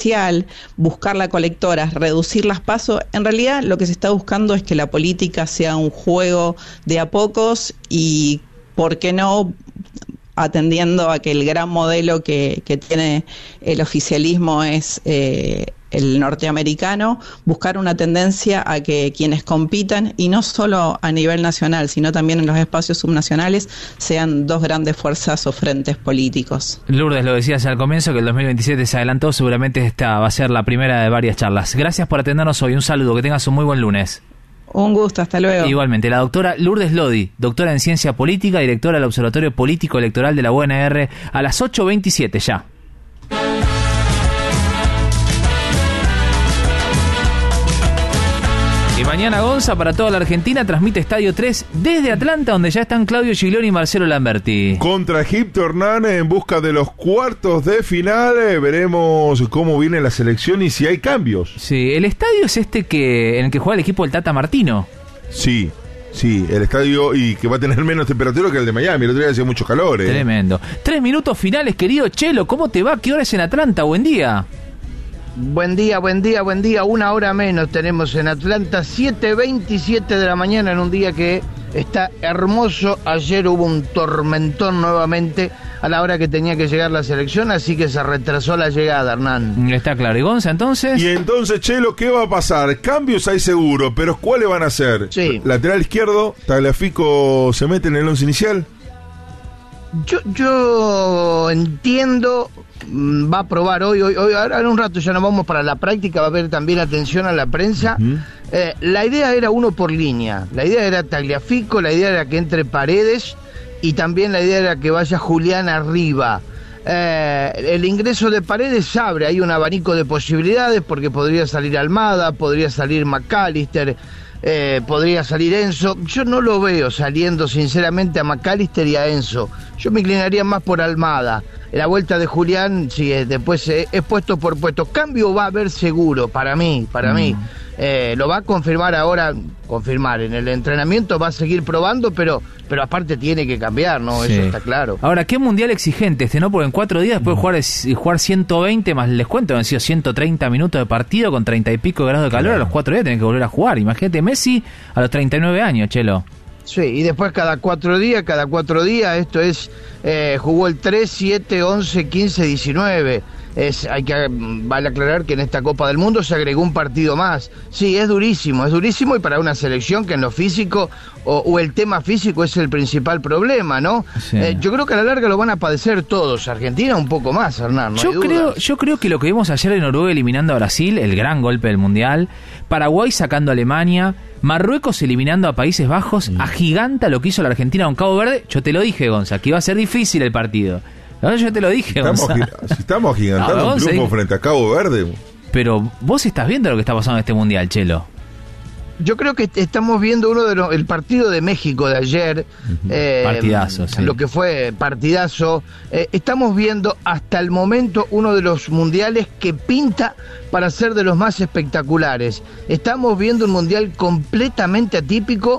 bestial, buscar la colectora, reducir las PASO. En realidad lo que se está buscando es que la política sea un juego de a pocos y, ¿por qué no?, atendiendo a que el gran modelo que tiene el oficialismo es el norteamericano, buscar una tendencia a que quienes compitan, y no solo a nivel nacional, sino también en los espacios subnacionales, sean dos grandes fuerzas o frentes políticos. Lourdes, lo decías al comienzo que el 2027 se adelantó, seguramente esta va a ser la primera de varias charlas. Gracias por atendernos hoy, un saludo, que tengas un muy buen lunes. Un gusto, hasta luego. Igualmente, la doctora Lourdes Lodi, doctora en Ciencia Política, directora del Observatorio Político Electoral de la UNR, a las 8:27 ya. Y mañana Gonza, para toda la Argentina, transmite Estadio 3 desde Atlanta, donde ya están Claudio Giglioni y Marcelo Lamberti. Contra Egipto, Hernán, en busca de los cuartos de final. Veremos cómo viene la selección y si hay cambios. Sí, el estadio es en el que juega el equipo del Tata Martino. Sí, el estadio, y que va a tener menos temperatura que el de Miami. El otro día hacía mucho calor. Tremendo. 3 minutos finales, querido Chelo. ¿Cómo te va? ¿Qué hora es en Atlanta? Buen día. Buen día. 1 hora menos tenemos en Atlanta, 7:27 de la mañana, en un día que está hermoso. Ayer hubo un tormentón nuevamente a la hora que tenía que llegar la selección, así que se retrasó la llegada, Hernán. Está claro. ¿Y Gonza, entonces? Y entonces, Chelo, ¿qué va a pasar? Cambios hay seguro, pero ¿cuáles van a ser? Sí. Lateral izquierdo, Tagliafico se mete en el once inicial. Yo entiendo, va a probar hoy, ahora en un rato ya nos vamos para la práctica, va a haber también atención a la prensa. La idea era uno por línea, la idea era Tagliafico, la idea era que entre Paredes, y también la idea era que vaya Julián arriba. El ingreso de Paredes abre, hay un abanico de posibilidades, porque podría salir Almada, podría salir McAllister, podría salir Enzo. Yo no lo veo saliendo sinceramente a McAllister y a Enzo. Yo me inclinaría más por Almada. La vuelta de Julián, sí, después es puesto por puesto. Cambio va a haber seguro, para mí. Lo va a confirmar ahora, en el entrenamiento va a seguir probando, pero aparte tiene que cambiar, ¿no? Sí. Eso está claro. Ahora, qué mundial exigente ¿no? Porque en 4 días después de jugar 120 más les cuento, han sido 130 minutos de partido con 30 y pico de grados de calor, claro. A los 4 días tienen que volver a jugar. Imagínate Messi a los 39 años, Chelo. Sí, y después cada 4 días, esto es, jugó el 3, 7, 11, 15, 19. Vale aclarar que en esta Copa del Mundo se agregó un partido más. Sí, es durísimo, y para una selección que en lo físico, o el tema físico es el principal problema, ¿no? Sí. Yo creo que a la larga lo van a padecer todos. Argentina un poco más, Hernán, no hay dudas. Yo creo que lo que vimos ayer en Noruega eliminando a Brasil, el gran golpe del Mundial, Paraguay sacando a Alemania, Marruecos eliminando a Países Bajos, agiganta lo que hizo la Argentina con Cabo Verde. Yo te lo dije, Gonza, que iba a ser difícil el partido. No, yo te lo dije, Gonza. Estamos agigantando un triunfo frente a Cabo Verde. Pero vos estás viendo lo que está pasando en este Mundial, Chelo. Yo creo que estamos viendo el partido de México de ayer. Partidazo, sí. Lo que fue partidazo. Estamos viendo hasta el momento uno de los mundiales que pinta para ser de los más espectaculares. Estamos viendo un mundial completamente atípico.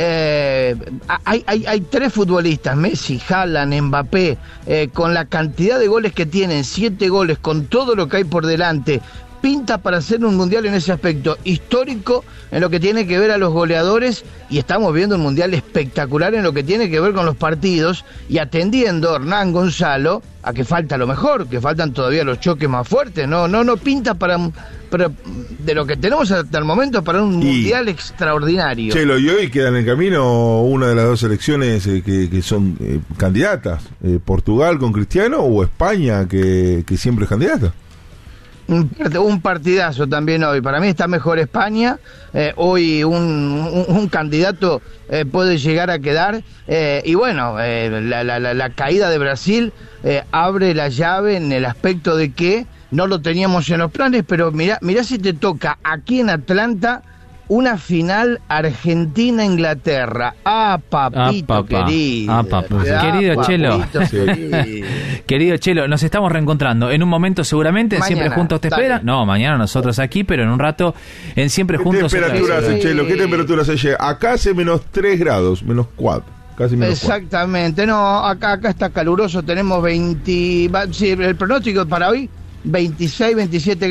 Hay 3 futbolistas, Messi, Haaland, Mbappé, con la cantidad de goles que tienen, 7 goles, con todo lo que hay por delante. Pinta para hacer un mundial en ese aspecto histórico, en lo que tiene que ver a los goleadores, y estamos viendo un mundial espectacular en lo que tiene que ver con los partidos, y atendiendo, Hernán, Gonzalo, a que falta lo mejor, que faltan todavía los choques más fuertes. No pinta pero de lo que tenemos hasta el momento para un mundial extraordinario. Chelo, y hoy quedan en camino una de las 2 selecciones que son candidatas, Portugal con Cristiano, o España que siempre es candidata. Un partidazo también hoy. Para mí está mejor España. Hoy un candidato puede llegar a quedar. Y bueno, la caída de Brasil abre la llave en el aspecto de que no lo teníamos en los planes, pero mirá si te toca aquí en Atlanta una final Argentina-Inglaterra. Papito querido. Querido Chelo. Querido Chelo, nos estamos reencontrando en un momento seguramente en Siempre Juntos Te Espera. No, mañana nosotros aquí, pero en un rato en Siempre Juntos. ¿Qué temperatura hace, Chelo? ¿Qué temperatura hace? Acá hace menos 3 grados, menos 4. Casi menos 4. Exactamente, no, acá está caluroso, tenemos 20, sí, el pronóstico para hoy, 26, 27 grados.